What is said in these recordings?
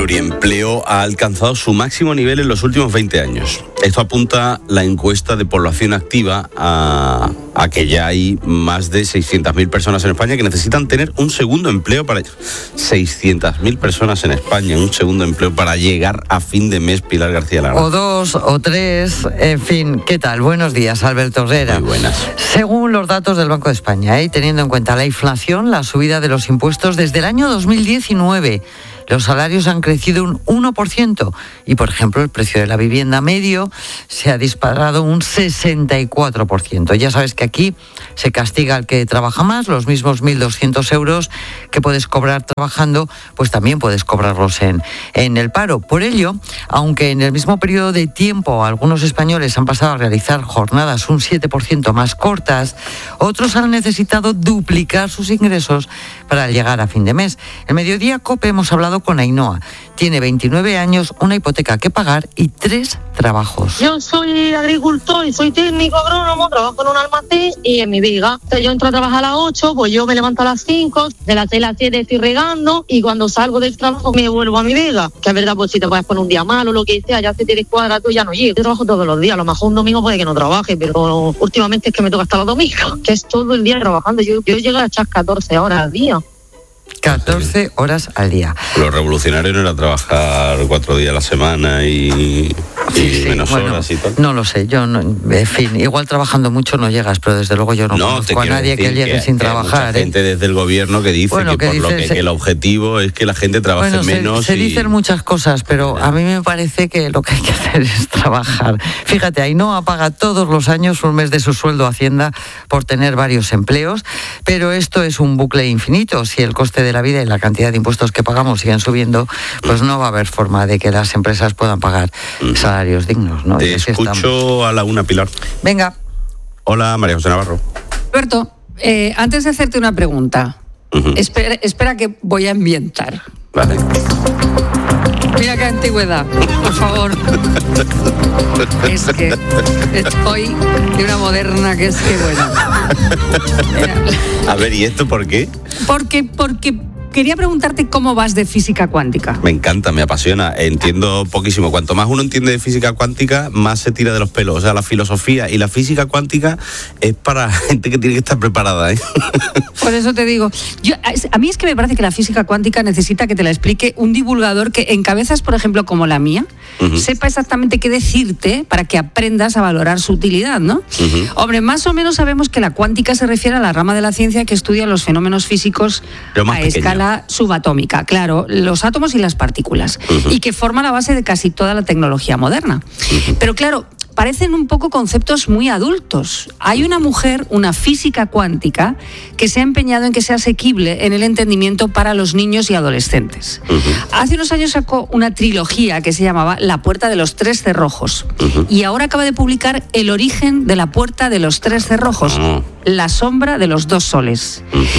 pluriempleo ha alcanzado su máximo nivel en los últimos 20 años. Esto apunta la encuesta de población activa a que ya hay más de 600.000 personas en España que necesitan tener un segundo empleo para... 600.000 personas en España, un segundo empleo para llegar a fin de mes, Pilar García Lara. O 2 o 3, en fin, ¿qué tal? Buenos días, Alberto Herrera. Muy buenas. Según los datos del Banco de España, teniendo en cuenta la inflación, la subida de los impuestos desde el año 2019, los salarios han crecido un 1% y, por ejemplo, el precio de la vivienda medio se ha disparado un 64%. Ya sabes que aquí se castiga al que trabaja más, los mismos 1.200 euros que puedes cobrar trabajando, pues también puedes cobrarlos en el paro. Por ello, aunque en el mismo periodo de tiempo algunos españoles han pasado a realizar jornadas un 7% más cortas, otros han necesitado duplicar sus ingresos para llegar a fin de mes. En Mediodía COPE hemos hablado con Ainhoa. Tiene 29 años, una hipoteca que pagar y 3 trabajos. Yo soy agricultor y soy técnico agrónomo, trabajo en un almacén y en mi viga. Yo entro a trabajar a las 8, pues yo me levanto a las 5, de las 6 a las 7 estoy regando y cuando salgo del trabajo me vuelvo a mi viga. Que es verdad, pues si te vas por un día malo o lo que sea, ya se te descuadra, tú ya no llego. Yo trabajo todos los días, a lo mejor un domingo puede que no trabaje, pero últimamente es que me toca hasta los domingos, que es todo el día trabajando. Yo llego a echar 14 horas al día. 14 horas al día. Lo revolucionario no era trabajar 4 días a la semana y menos horas y tal. No lo sé, yo no, en fin, igual trabajando mucho no llegas, pero desde luego yo no conozco a nadie que llegue sin trabajar. Hay mucha gente desde el gobierno que dice que el objetivo es que la gente trabaje menos. Se dicen muchas cosas, pero a mí me parece que lo que hay que hacer es trabajar. Fíjate, Ainhoa paga todos los años un mes de su sueldo a Hacienda por tener varios empleos, pero esto es un bucle infinito. Si el coste de la vida y la cantidad de impuestos que pagamos siguen subiendo, pues no va a haber forma de que las empresas puedan pagar salarios dignos, ¿no? Te escucho a la una, Pilar. Venga. Hola, María José Navarro. Alberto, antes de hacerte una pregunta, espera que voy a ambientar. Vale. Mira qué antigüedad, por favor. Es que estoy de una moderna que es que bueno. A ver, ¿y esto por qué? Porque quería preguntarte cómo vas de física cuántica. Me encanta, me apasiona, entiendo poquísimo. Cuanto más uno entiende de física cuántica, más se tira de los pelos. O sea, la filosofía y la física cuántica es para gente que tiene que estar preparada, ¿eh? Por eso te digo, a mí es que me parece que la física cuántica necesita que te la explique un divulgador que en cabezas, por ejemplo, como la mía, sepa exactamente qué decirte para que aprendas a valorar su utilidad, ¿no? Hombre, más o menos sabemos que la cuántica se refiere a la rama de la ciencia que estudia los fenómenos físicos a escala subatómica, claro, los átomos y las partículas, y que forma la base de casi toda la tecnología moderna. Pero claro, parecen un poco conceptos muy adultos. Hay una mujer, una física cuántica, que se ha empeñado en que sea asequible en el entendimiento para los niños y adolescentes. Hace unos años sacó una trilogía que se llamaba La puerta de los 3 cerrojos. Y ahora acaba de publicar El origen de la puerta de los 3 cerrojos, La sombra de los 2 soles.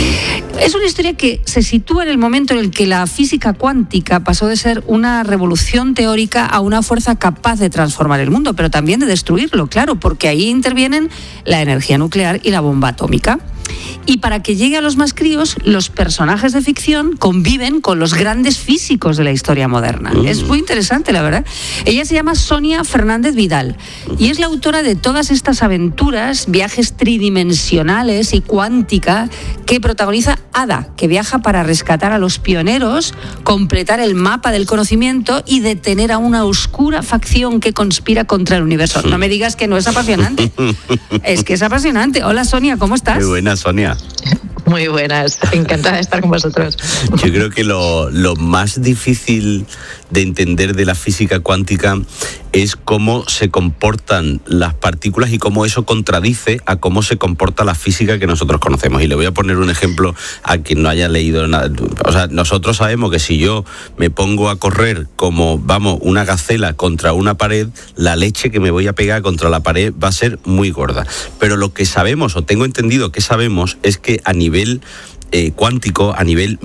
Es una historia que se sitúa en el momento en el que la física cuántica pasó de ser una revolución teórica a una fuerza capaz de transformar el mundo, pero también de destruirlo, claro, porque ahí intervienen la energía nuclear y la bomba atómica. Y para que llegue a los más críos, los personajes de ficción conviven con los grandes físicos de la historia moderna. Es muy interesante, la verdad. Ella se llama Sonia Fernández Vidal y es la autora de todas estas aventuras, viajes tridimensionales y cuántica que protagoniza Ada, que viaja para rescatar a los pioneros, completar el mapa del conocimiento y detener a una oscura facción que conspira contra el universo. No me digas que no es apasionante. Es que es apasionante. Hola, Sonia, ¿cómo estás? Muy buena, Sonia. Muy buenas, encantada de estar con vosotros. Yo creo que lo más difícil de entender de la física cuántica es cómo se comportan las partículas y cómo eso contradice a cómo se comporta la física que nosotros conocemos. Y le voy a poner un ejemplo a quien no haya leído nada. O sea, nosotros sabemos que si yo me pongo a correr como, una gacela contra una pared, la leche que me voy a pegar contra la pared va a ser muy gorda. Pero lo que sabemos, o tengo entendido que sabemos, es que a nivel cuántico, a nivel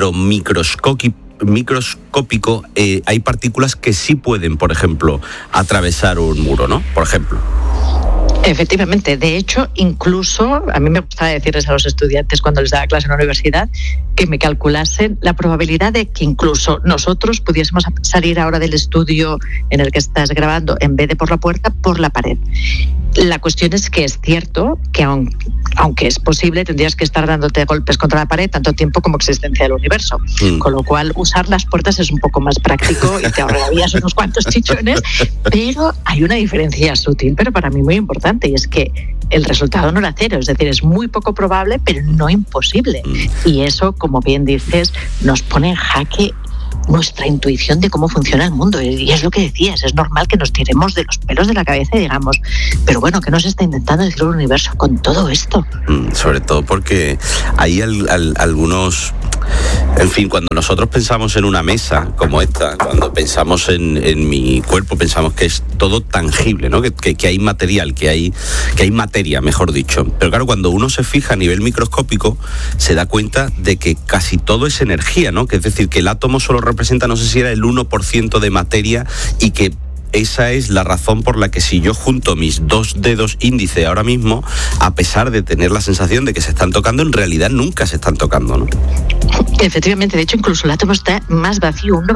microscópico, hay partículas que sí pueden, por ejemplo, atravesar un muro, ¿no? Por ejemplo. Efectivamente, de hecho, incluso a mí me gustaba decirles a los estudiantes cuando les daba clase en la universidad que me calculasen la probabilidad de que incluso nosotros pudiésemos salir ahora del estudio en el que estás grabando, en vez de por la puerta, por la pared. La cuestión es que es cierto que aunque es posible, tendrías que estar dándote golpes contra la pared tanto tiempo como existencia del universo. Con lo cual, usar las puertas es un poco más práctico y te ahorrarías unos cuantos chichones, pero hay una diferencia sutil, pero para mí muy importante, y es que el resultado no era cero, es decir, es muy poco probable, pero no imposible. Y eso, como bien dices, nos pone en jaque nuestra intuición de cómo funciona el mundo. Y es lo que decías, es normal que nos tiremos de los pelos de la cabeza y digamos, pero bueno, ¿qué nos está intentando decir el universo con todo esto? Sobre todo porque hay algunos... En fin, cuando nosotros pensamos en una mesa como esta, cuando pensamos en mi cuerpo, pensamos que es todo tangible, ¿no? Que hay material, que hay materia, mejor dicho. Pero claro, cuando uno se fija a nivel microscópico, se da cuenta de que casi todo es energía, ¿no? Que es decir, que el átomo solo representa, no sé si era el 1% de materia, y que esa es la razón por la que si yo junto mis dos dedos índice ahora mismo, a pesar de tener la sensación de que se están tocando, en realidad nunca se están tocando, ¿no? Efectivamente, de hecho incluso el átomo está más vacío, un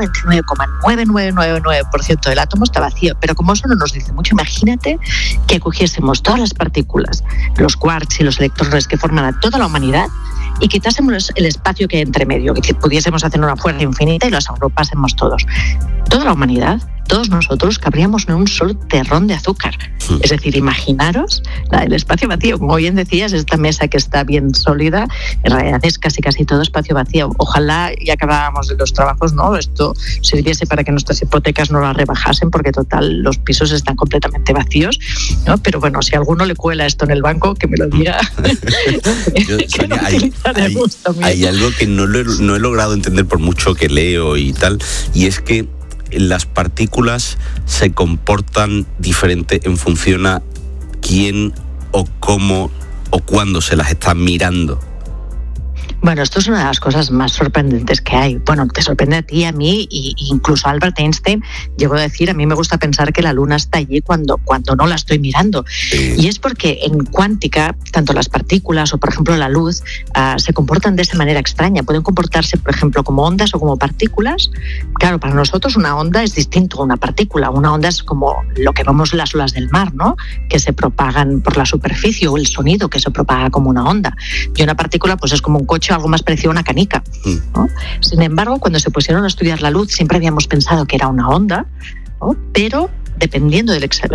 99,9999% del átomo está vacío, pero como eso no nos dice mucho, imagínate que cogiésemos todas las partículas, los quarks y los electrones que forman a toda la humanidad, y quitásemos el espacio que hay entre medio, que pudiésemos hacer una fuerza infinita y los agrupásemos todos. Toda la humanidad, todos nosotros, cabríamos en un solo terrón de azúcar. Es decir, imaginaros el espacio vacío. Como bien decías, esta mesa que está bien sólida, en realidad es casi todo espacio vacío. Ojalá, ya que hablábamos de los trabajos, ¿no? Esto sirviese para que nuestras hipotecas no las rebajasen, porque total, los pisos están completamente vacíos, ¿no? Pero bueno, si a alguno le cuela esto en el banco, que me lo diga. Sonia, hay algo que no he logrado entender por mucho que leo y tal, y es que las partículas se comportan diferente en función a quién o cómo o cuándo se las está mirando. Bueno, esto es una de las cosas más sorprendentes que hay. Bueno, te sorprende a ti, a mí, e incluso Albert Einstein llegó a decir, a mí me gusta pensar que la luna está allí cuando no la estoy mirando. Sí. Y es porque en cuántica, tanto las partículas o, por ejemplo, la luz, se comportan de esa manera extraña. Pueden comportarse, por ejemplo, como ondas o como partículas. Claro, para nosotros una onda es distinto a una partícula. Una onda es como lo que vemos en las olas del mar, ¿no? Que se propagan por la superficie, o el sonido que se propaga como una onda. Y una partícula, pues es como un coche, algo más parecido a una canica, ¿no? Sin embargo, cuando se pusieron a estudiar la luz, siempre habíamos pensado que era una onda, ¿no? Pero dependiendo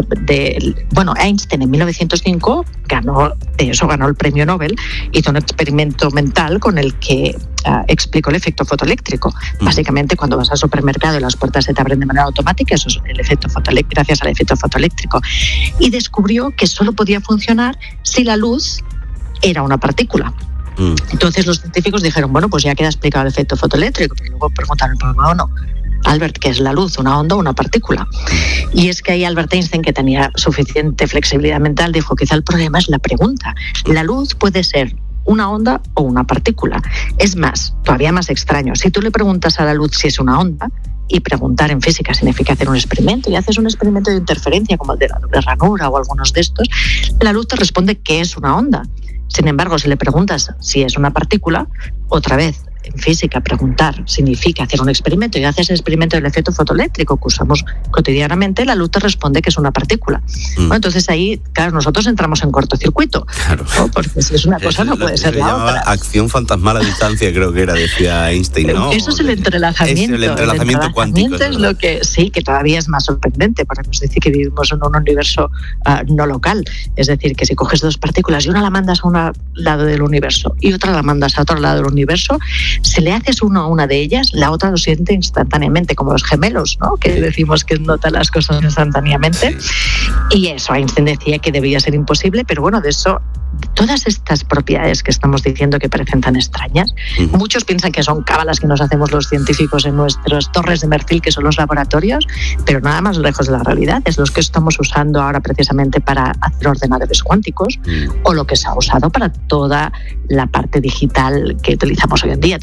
bueno, Einstein en 1905 ganó el premio Nobel, hizo un experimento mental con el que explicó el efecto fotoeléctrico. Básicamente, cuando vas al supermercado y las puertas se te abren de manera automática, eso es el efecto fotoeléctrico, gracias al efecto fotoeléctrico. Y descubrió que solo podía funcionar si la luz era una partícula. Entonces los científicos dijeron, bueno, pues ya queda explicado el efecto fotoeléctrico, pero luego preguntaron, no, Albert, ¿qué es la luz? ¿Una onda o una partícula? Y es que ahí Albert Einstein, que tenía suficiente flexibilidad mental, dijo, quizá el problema es la pregunta. La luz puede ser una onda o una partícula. Es más, todavía más extraño, si tú le preguntas a la luz si es una onda, y preguntar en física significa hacer un experimento, y haces un experimento de interferencia como el de la doble ranura o algunos de estos, la luz te responde que es una onda. Sin embargo, si le preguntas si es una partícula, otra vez, en física, preguntar significa hacer un experimento, y haces el experimento del efecto fotoeléctrico que usamos cotidianamente, la luz te responde que es una partícula. Bueno, entonces ahí, claro, nosotros entramos en cortocircuito, claro, ¿no? Porque si es una cosa no puede ser la otra. Acción fantasmal a distancia, creo que decía Einstein, ¿no? Eso es el entrelazamiento. Es el entrelazamiento cuántico. Es lo que sí, que todavía es más sorprendente, porque nos dice que vivimos en un universo no local. Es decir, que si coges dos partículas y una la mandas a un lado del universo y otra la mandas a otro lado del universo, si le haces uno a una de ellas, la otra lo siente instantáneamente, como los gemelos, ¿no? Que decimos que notan las cosas instantáneamente. Y eso, Einstein decía que debía ser imposible, pero bueno, de eso, todas estas propiedades que estamos diciendo que parecen tan extrañas, muchos piensan que son cábalas que nos hacemos los científicos en nuestras torres de marfil, que son los laboratorios, pero nada más lejos de la realidad. Es los que estamos usando ahora precisamente para hacer ordenadores cuánticos, o lo que se ha usado para toda la parte digital que utilizamos hoy en día,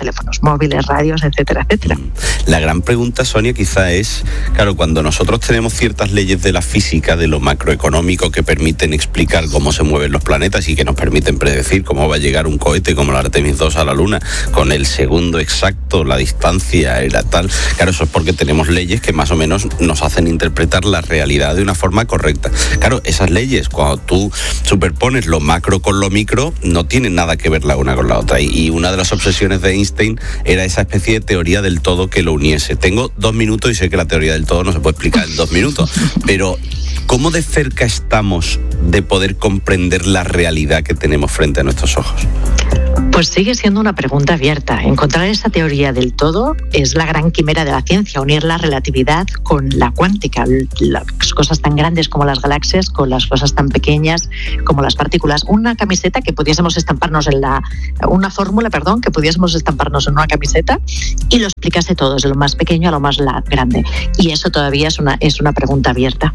teléfonos móviles, radios, etcétera, etcétera. La gran pregunta, Sonia, quizá es, claro, cuando nosotros tenemos ciertas leyes de la física, de lo macroeconómico, que permiten explicar cómo se mueven los planetas y que nos permiten predecir cómo va a llegar un cohete como el Artemis 2 a la Luna, con el segundo exacto, la distancia y la tal, claro, eso es porque tenemos leyes que más o menos nos hacen interpretar la realidad de una forma correcta. Claro, esas leyes, cuando tú superpones lo macro con lo micro, no tienen nada que ver la una con la otra. Y una de las obsesiones de Einstein era esa especie de teoría del todo que lo uniese. Tengo 2 minutos y sé que la teoría del todo no se puede explicar en 2 minutos, pero ¿cómo de cerca estamos de poder comprender la realidad que tenemos frente a nuestros ojos? Pues sigue siendo una pregunta abierta. Encontrar esa teoría del todo es la gran quimera de la ciencia, unir la relatividad con la cuántica, las cosas tan grandes como las galaxias con las cosas tan pequeñas como las partículas. Una camiseta que pudiésemos estamparnos una fórmula, que pudiésemos estamparnos en una camiseta y lo explicase todo, desde lo más pequeño a lo más grande. Y eso todavía es una pregunta abierta.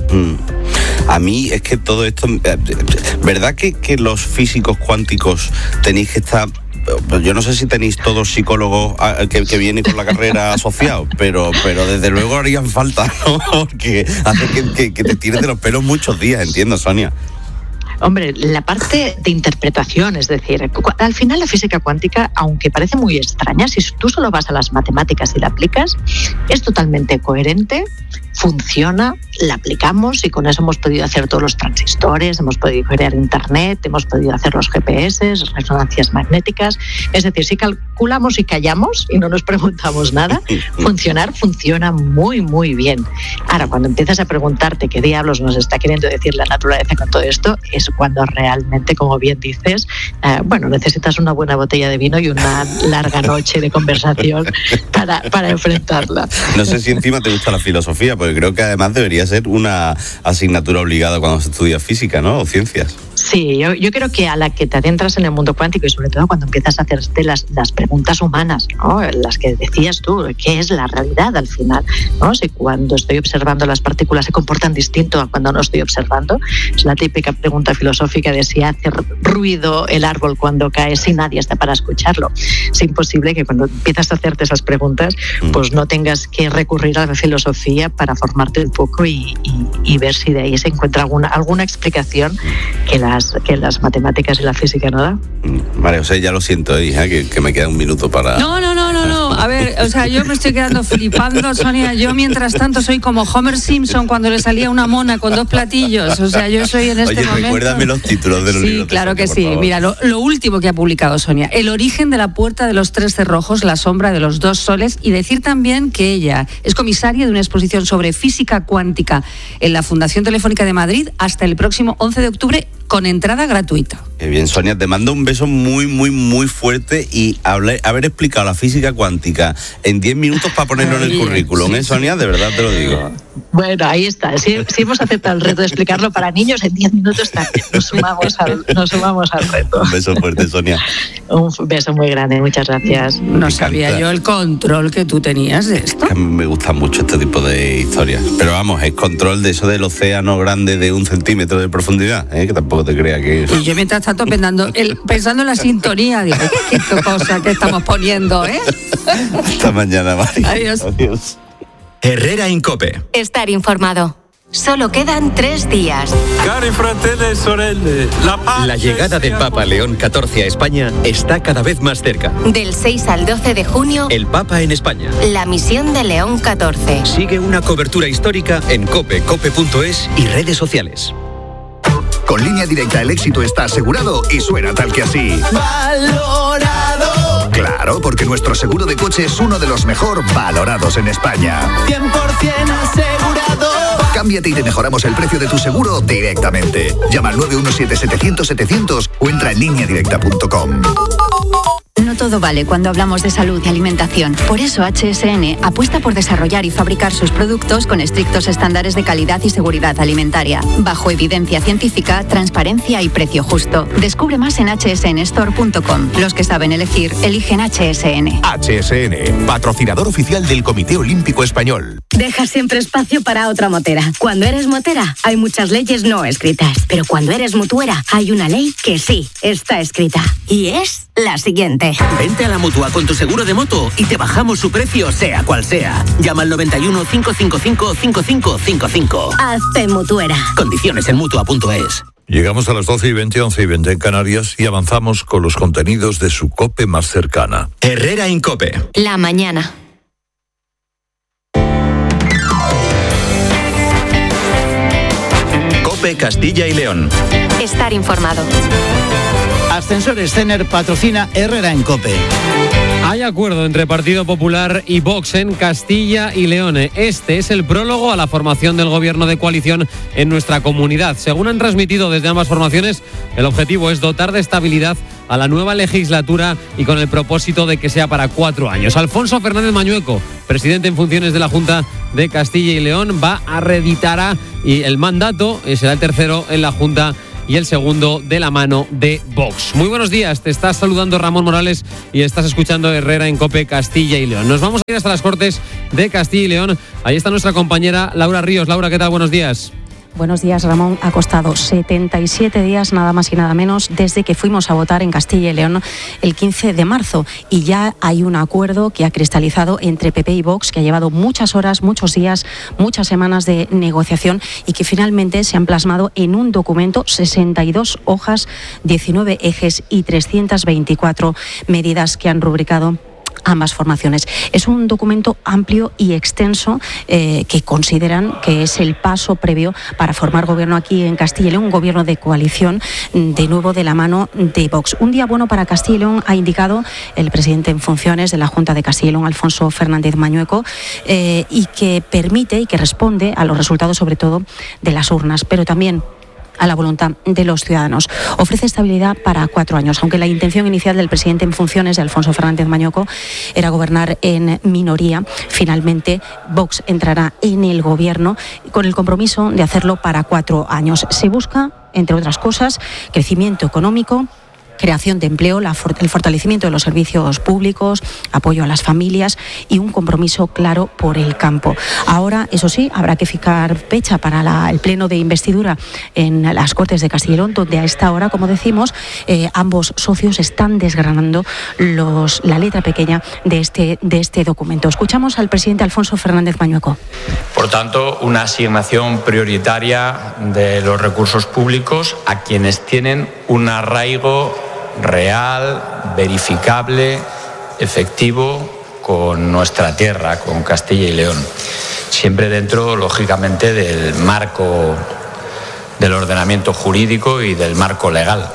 A mí es que todo esto, ¿verdad que los físicos cuánticos tenéis que estar? Yo no sé si tenéis todos psicólogos que vienen con la carrera asociados, pero desde luego harían falta, ¿no? Porque hace que te tires de los pelos muchos días, entiendo, Sonia. Hombre, la parte de interpretación, es decir, al final la física cuántica, aunque parece muy extraña, si tú solo vas a las matemáticas y la aplicas, es totalmente coherente, funciona, la aplicamos y con eso hemos podido hacer todos los transistores, hemos podido crear internet, hemos podido hacer los GPS, resonancias magnéticas. Es decir, si calculamos y callamos y no nos preguntamos nada, funciona muy, muy bien. Ahora, cuando empiezas a preguntarte qué diablos nos está queriendo decir la naturaleza con todo esto, es cuando realmente, como bien dices, necesitas una buena botella de vino y una larga noche de conversación para enfrentarla. No sé si encima te gusta la filosofía, porque creo que además debería ser una asignatura obligada cuando se estudia física, ¿no? O ciencias. Sí, yo creo que a la que te adentras en el mundo cuántico y sobre todo cuando empiezas a hacerte las preguntas humanas, ¿no? Las que decías tú, ¿qué es la realidad al final? ¿No? Si cuando estoy observando las partículas se comportan distinto a cuando no estoy observando. Es la típica pregunta filosófica de si hace ruido el árbol cuando cae si nadie está para escucharlo. Es imposible que cuando empiezas a hacerte esas preguntas pues no tengas que recurrir a la filosofía para formarte un poco y ver si de ahí se encuentra alguna explicación que las matemáticas y la física no da. Vale, o sea, ya lo siento, hija, que me queda un minuto para... No. A ver, o sea, yo me estoy quedando flipando, Sonia. Yo, mientras tanto, soy como Homer Simpson cuando le salía una mona con 2 platillos. O sea, yo soy en este momento... Oye, recuérdame los títulos de los libros. Sí, claro de Sonia, que sí. Mira, lo último que ha publicado Sonia. El origen de la puerta de los 3 cerrojos, la sombra de los 2 soles. Y decir también que ella es comisaria de una exposición sobre física cuántica en la Fundación Telefónica de Madrid hasta el próximo 11 de octubre con entrada gratuita. Qué bien, Sonia, te mando un beso muy, muy, muy fuerte y haber explicado la física cuántica en 10 minutos para ponerlo en el currículum, ¿eh, Sonia? De verdad te lo digo. Bueno, ahí está. Si hemos aceptado el reto de explicarlo para niños, en 10 minutos también nos sumamos al reto. Un beso fuerte, Sonia. Un beso muy grande, muchas gracias. No sabía yo el control que tú tenías de esto. A mí me gusta mucho este tipo de historias. Pero vamos, es control de eso del océano grande de 1 centímetro de profundidad, que tampoco te creas que... Y yo mientras tanto pensando en la sintonía, digo, ¿qué cosa que estamos poniendo, eh? Hasta mañana, Mari. Adiós. Herrera Incope. Estar informado. Solo quedan 3 días. La llegada del Papa León XIV a España está cada vez más cerca. Del 6 al 12 de junio, El Papa en España. la misión de León XIV. Sigue una cobertura histórica en cope.es y redes sociales. Con Línea Directa el éxito está asegurado y suena tal que así. ¡Valorado! Claro, porque nuestro seguro de coche es uno de los mejor valorados en España. 100% asegurado. Cámbiate y te mejoramos el precio de tu seguro directamente. Llama al 917-700-700 o entra en lineadirecta.com. No todo vale cuando hablamos de salud y alimentación. Por eso HSN apuesta por desarrollar y fabricar sus productos con estrictos estándares de calidad y seguridad alimentaria, bajo evidencia científica, transparencia y precio justo. Descubre más en hsnstore.com. Los que saben elegir, eligen HSN. HSN, patrocinador oficial del Comité Olímpico Español. Deja siempre espacio para otra motera. Cuando eres motera, hay muchas leyes no escritas. Pero cuando eres mutuera, hay una ley que sí está escrita. Y es la siguiente. Vente a la Mutua con tu seguro de moto y te bajamos su precio sea cual sea. Llama al 91 555 5555. Hazte mutuera. Condiciones en Mutua.es. Llegamos a las 12:20, 11:20 en Canarias y avanzamos con los contenidos de su COPE más cercana. Herrera en COPE. La mañana. COPE Castilla y León. Estar informado. Ascensores Cener patrocina Herrera en COPE. Hay acuerdo entre Partido Popular y Vox en Castilla y León. Este es el prólogo a la formación del gobierno de coalición en nuestra comunidad. Según han transmitido desde ambas formaciones, el objetivo es dotar de estabilidad a la nueva legislatura y con el propósito de que sea para 4 años. Alfonso Fernández Mañueco, presidente en funciones de la Junta de Castilla y León, reeditará y el mandato será el tercero en la Junta y el segundo de la mano de Vox. Muy buenos días, te estás saludando Ramón Morales y estás escuchando Herrera en COPE Castilla y León. Nos vamos a ir hasta las Cortes de Castilla y León. Ahí está nuestra compañera Laura Ríos. Laura, ¿qué tal? Buenos días. Buenos días, Ramón. Ha costado 77 días, nada más y nada menos, desde que fuimos a votar en Castilla y León el 15 de marzo. Y ya hay un acuerdo que ha cristalizado entre PP y Vox, que ha llevado muchas horas, muchos días, muchas semanas de negociación y que finalmente se han plasmado en un documento, 62 hojas, 19 ejes y 324 medidas que han rubricado ambas formaciones. Es un documento amplio y extenso que consideran que es el paso previo para formar gobierno aquí en Castilla y León, un gobierno de coalición, de nuevo de la mano de Vox. Un día bueno para Castilla y León, ha indicado el presidente en funciones de la Junta de Castilla y León, Alfonso Fernández Mañueco, y que permite y que responde a los resultados sobre todo de las urnas, pero también a la voluntad de los ciudadanos. Ofrece estabilidad para 4 años, aunque la intención inicial del presidente en funciones, de Alfonso Fernández Mañueco, era gobernar en minoría. Finalmente, Vox entrará en el gobierno con el compromiso de hacerlo para 4 años. Se busca, entre otras cosas, crecimiento económico, creación de empleo, el fortalecimiento de los servicios públicos, apoyo a las familias y un compromiso claro por el campo. Ahora, eso sí, habrá que fijar fecha para el pleno de investidura en las Cortes de Castilla y León, donde a esta hora, como decimos, ambos socios están desgranando la letra pequeña de este documento. Escuchamos al presidente Alfonso Fernández Mañueco. Por tanto, una asignación prioritaria de los recursos públicos a quienes tienen un arraigo real, verificable, efectivo con nuestra tierra, con Castilla y León. Siempre dentro, lógicamente, del marco del ordenamiento jurídico y del marco legal.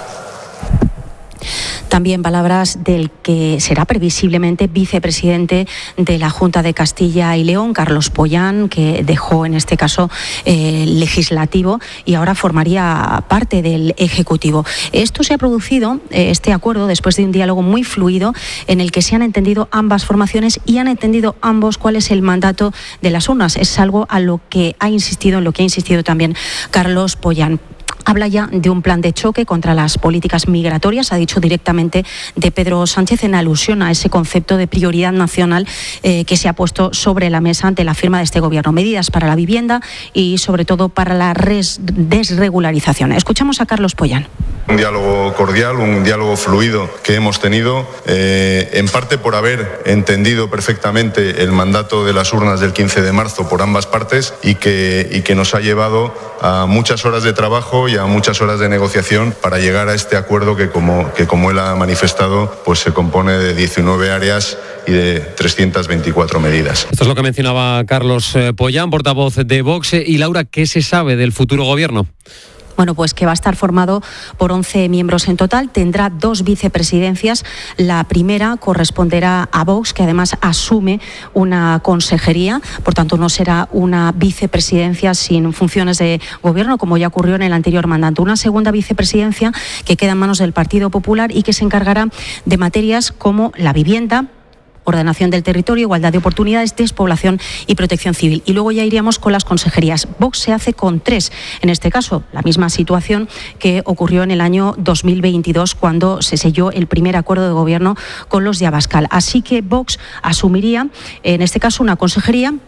También palabras del que será previsiblemente vicepresidente de la Junta de Castilla y León, Carlos Pollán, que dejó en este caso el legislativo y ahora formaría parte del Ejecutivo. Esto se ha producido, este acuerdo, después de un diálogo muy fluido en el que se han entendido ambas formaciones y han entendido ambos cuál es el mandato de las urnas. Es algo en lo que ha insistido también Carlos Pollán. Habla ya de un plan de choque contra las políticas migratorias, ha dicho directamente de Pedro Sánchez en alusión a ese concepto de prioridad nacional que se ha puesto sobre la mesa ante la firma de este gobierno. Medidas para la vivienda y sobre todo para la desregularización. Escuchamos a Carlos Pollán. Un diálogo cordial, un diálogo fluido que hemos tenido, en parte por haber entendido perfectamente el mandato de las urnas del 15 de marzo por ambas partes y que nos ha llevado a muchas horas de trabajo y a muchas horas de negociación para llegar a este acuerdo que como él ha manifestado, pues se compone de 19 áreas y de 324 medidas. Esto es lo que mencionaba Carlos Pollán, portavoz de Vox. Y Laura, ¿qué se sabe del futuro gobierno? Bueno, pues que va a estar formado por 11 miembros en total, tendrá 2 vicepresidencias. La primera corresponderá a Vox, que además asume una consejería, por tanto no será una vicepresidencia sin funciones de gobierno, como ya ocurrió en el anterior mandato. Una segunda vicepresidencia que queda en manos del Partido Popular y que se encargará de materias como la vivienda, ordenación del territorio, igualdad de oportunidades, despoblación y protección civil. Y luego ya iríamos con las consejerías. Vox se hace con 3. En este caso, la misma situación que ocurrió en el año 2022 cuando se selló el primer acuerdo de gobierno con los de Abascal. Así que Vox asumiría, en este caso, una consejería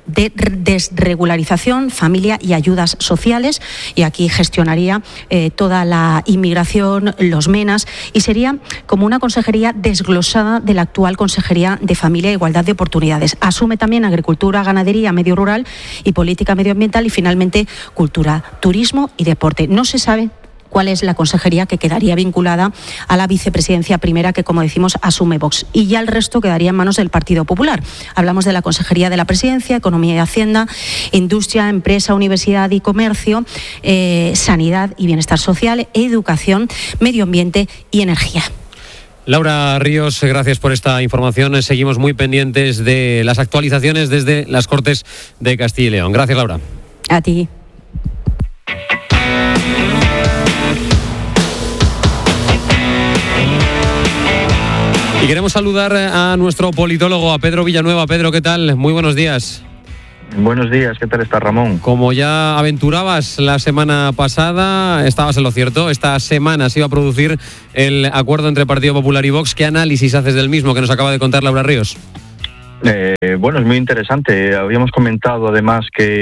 de desregularización, familia y ayudas sociales, y aquí gestionaría toda la inmigración, los MENAs, y sería como una consejería desglosada de la actual Consejería de Familia e Igualdad de Oportunidades. Asume también agricultura, ganadería, medio rural y política medioambiental, y finalmente cultura, turismo y deporte. No se sabe cuál es la consejería que quedaría vinculada a la vicepresidencia primera, que, como decimos, asume Vox, y ya el resto quedaría en manos del Partido Popular. Hablamos de la Consejería de la Presidencia, Economía y Hacienda, Industria, Empresa, Universidad y Comercio, Sanidad y Bienestar Social, Educación, Medio Ambiente y Energía. Laura Ríos, gracias por esta información. Seguimos muy pendientes de las actualizaciones desde las Cortes de Castilla y León. Gracias, Laura. A ti. Y queremos saludar a nuestro politólogo, a Pedro Villanueva. Pedro, ¿qué tal? Muy buenos días. Buenos días, ¿qué tal está, Ramón? Como ya aventurabas la semana pasada, estabas en lo cierto. Esta semana se iba a producir el acuerdo entre Partido Popular y Vox. ¿Qué análisis haces del mismo que nos acaba de contar Laura Ríos? Bueno, es muy interesante. Habíamos comentado además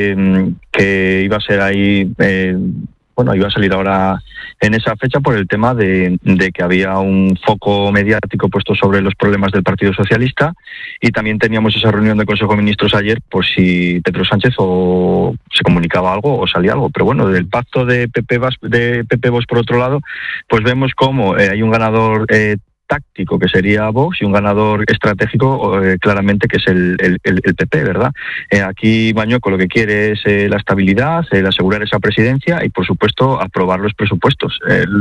que iba a ser ahí... iba a salir ahora en esa fecha por el tema de que había un foco mediático puesto sobre los problemas del Partido Socialista, y también teníamos esa reunión del Consejo de Ministros ayer por si Pedro Sánchez o se comunicaba algo o salía algo. Pero bueno, del pacto de PP-Vox por otro lado, pues vemos cómo hay un ganador táctico, que sería Vox, y un ganador estratégico claramente, que es el PP, ¿verdad? Aquí Mañueco lo que quiere es la estabilidad, asegurar esa presidencia y, por supuesto, aprobar los presupuestos.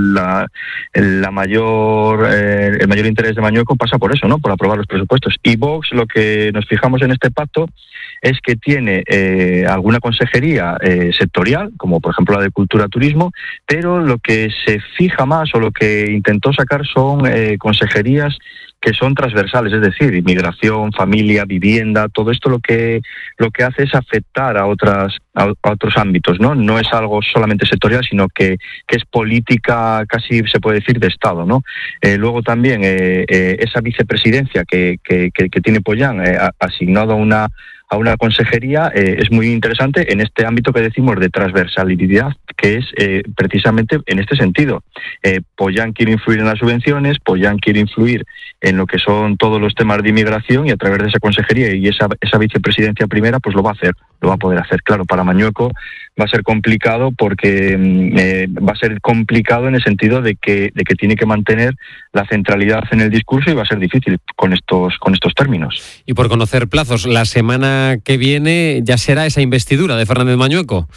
El mayor interés de Mañueco pasa por eso, ¿no? Por aprobar los presupuestos. Y Vox, lo que nos fijamos en este pacto es que tiene alguna consejería sectorial, como por ejemplo la de Cultura, Turismo, pero lo que se fija más, o lo que intentó sacar, son consejerías que son transversales, es decir, inmigración, familia, vivienda. Todo esto lo que hace es afectar a otros ámbitos, ¿no? No es algo solamente sectorial, sino que es política, casi se puede decir, de Estado, ¿no? Luego también esa vicepresidencia que tiene Pollán asignado a una consejería es muy interesante en este ámbito que decimos de transversalidad, que es precisamente en este sentido. Pollán quiere influir en las subvenciones, Pollán quiere influir en lo que son todos los temas de inmigración, y a través de esa consejería y esa vicepresidencia primera, pues lo va a poder hacer. Claro, para Mañueco va a ser complicado, porque va a ser complicado en el sentido de que tiene que mantener la centralidad en el discurso, y va a ser difícil con estos términos. Y por conocer plazos, la semana que viene ya será esa investidura de Fernández Mañueco.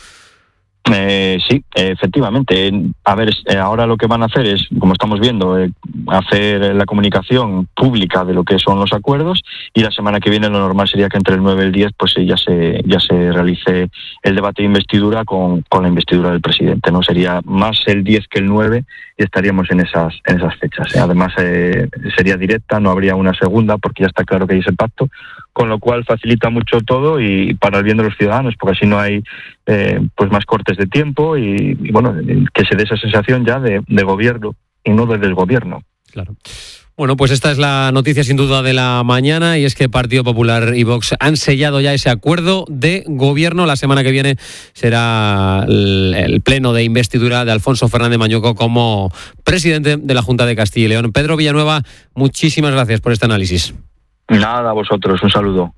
Sí, efectivamente. A ver, ahora lo que van a hacer es, como estamos viendo, hacer la comunicación pública de lo que son los acuerdos, y la semana que viene lo normal sería que entre el 9 y el 10 pues ya se realice el debate de investidura con la investidura del presidente, ¿no? Sería más el 10 que el 9, y estaríamos en esas fechas. Además sería directa, no habría una segunda, porque ya está claro que hay ese pacto, con lo cual facilita mucho todo, y para el bien de los ciudadanos, porque así no hay pues más cortes de tiempo, y bueno, que se dé esa sensación ya de gobierno y no de desgobierno. Claro. Bueno, pues esta es la noticia sin duda de la mañana, y es que Partido Popular y Vox han sellado ya ese acuerdo de gobierno. La semana que viene será el pleno de investidura de Alfonso Fernández Mañueco como presidente de la Junta de Castilla y León. Pedro Villanueva, muchísimas gracias por este análisis. Nada, a vosotros, un saludo.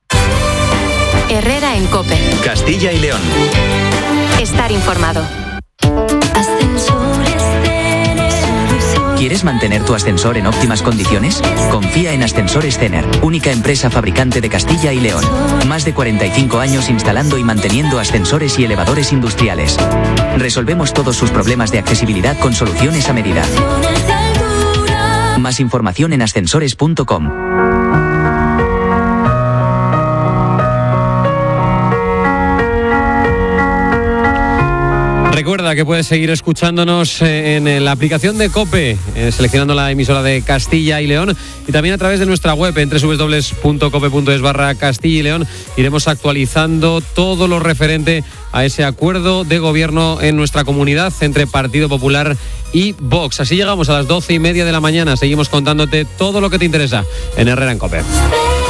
Herrera en COPE. Castilla y León. Estar informado. ¿Quieres mantener tu ascensor en óptimas condiciones? Confía en Ascensores Cener, única empresa fabricante de Castilla y León. Más de 45 años instalando y manteniendo ascensores y elevadores industriales. Resolvemos todos sus problemas de accesibilidad con soluciones a medida. Más información en ascensores.com. Recuerda que puedes seguir escuchándonos en la aplicación de COPE, seleccionando la emisora de Castilla y León, y también a través de nuestra web en www.cope.es/Castilla y León. Iremos actualizando todo lo referente a ese acuerdo de gobierno en nuestra comunidad entre Partido Popular y Vox. Así llegamos a las 12:30 de la mañana. Seguimos contándote todo lo que te interesa en Herrera en COPE.